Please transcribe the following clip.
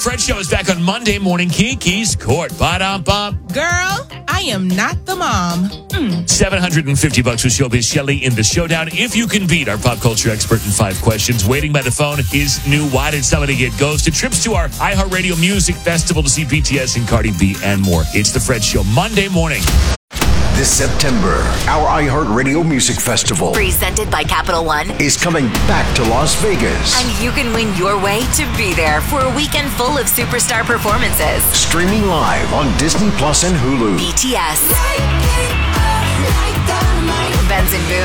Fred Show is back on Monday morning. Kiki's Court. Ba-dum-bum. Girl, I am not the mom. $750 with Showbiz Shelley in the showdown. If you can beat our pop culture expert in 5 questions, waiting by the phone is new Why Did Somebody Get Ghosted? Trips to our iHeartRadio Music Festival to see BTS and Cardi B and more. It's the Fred Show, Monday morning. This September, our iHeartRadio Music Festival, presented by Capital One, is coming back to Las Vegas. And you can win your way to be there for a weekend full of superstar performances. Streaming live on Disney Plus and Hulu. BTS, Benz and Boone.